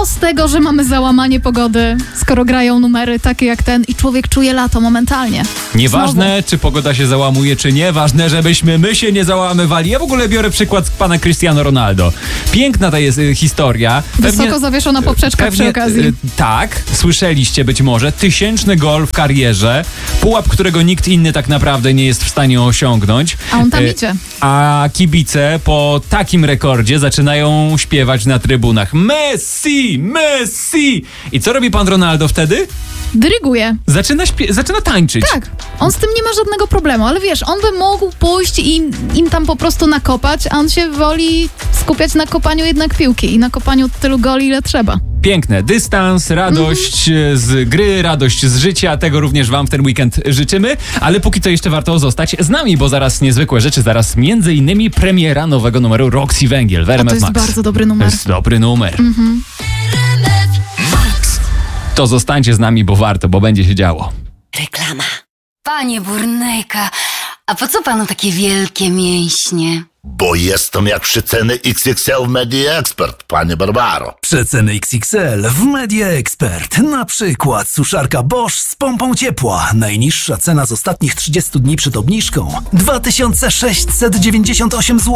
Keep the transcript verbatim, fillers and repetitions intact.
Co z tego, że mamy załamanie pogody, skoro grają numery takie jak ten i człowiek czuje lato momentalnie? Nieważne, Znowu. czy pogoda się załamuje, czy nie. Ważne, żebyśmy my się nie załamywali. Ja w ogóle biorę przykład z pana Cristiano Ronaldo. Piękna ta jest y, historia. Wysoko zawieszona poprzeczka pewnie, przy okazji. y, tak, słyszeliście być może. Tysięczny gol w karierze. Pułap, którego nikt inny tak naprawdę nie jest w stanie osiągnąć. A on tam Y, idzie. A kibice po takim rekordzie zaczynają śpiewać na trybunach. Messi! Messi! I co robi pan Ronaldo wtedy? Dyryguje. Zaczyna, śpie- zaczyna tańczyć. Tak, on z tym nie ma żadnego problemu, ale wiesz, on by mógł pójść i im tam po prostu nakopać, a on się woli skupiać na kopaniu jednak piłki i na kopaniu tylu goli, ile trzeba. Piękne. Dystans, radość mm. z gry, radość z życia. Tego również wam w ten weekend życzymy. Ale póki to jeszcze warto zostać z nami, bo zaraz niezwykłe rzeczy. Zaraz między innymi premiera nowego numeru Roxy Węgiel w R M F A to jest Max. bardzo dobry numer. To jest dobry numer. Mhm. To zostańcie z nami, bo warto, bo będzie się działo. Reklama. Panie Burnejka, a po co panu takie wielkie mięśnie? Bo jestem jak przeceny X X L w Media Expert, panie Barbaro. Przeceny X X L w Media Expert. Na przykład suszarka Bosch z pompą ciepła. Najniższa cena z ostatnich trzydziestu dni przed obniżką dwa tysiące sześćset dziewięćdziesiąt osiem złotych.